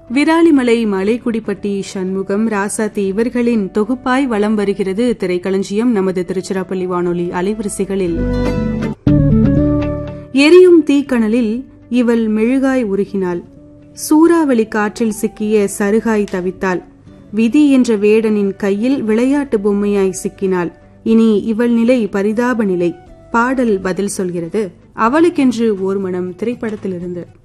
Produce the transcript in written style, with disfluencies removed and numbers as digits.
விராலிமலை, மலைக்குடிப்பட்டி, சண்முகம், ராசாத்தி இவர்களின் தொகுப்பாய் வலம் வருகிறது திரைக்களஞ்சியம் நமது திருச்சிராப்பள்ளி வானொலி அலைவரிசைகளில். எரியும் தீக்கணலில் இவள் மெழுகாய் உருகினாள், சூறாவளி காற்றில் சிக்கிய சருகாய் தவித்தாள், விதி என்ற வேடனின் கையில் விளையாட்டு பொம்மையாய் சிக்கினாள், இனி இவள் நிலை பரிதாப நிலை. பாடல் பதில் சொல்கிறது. அவளுக்கென்று ஓர் மனம் திரைப்படத்திலிருந்து.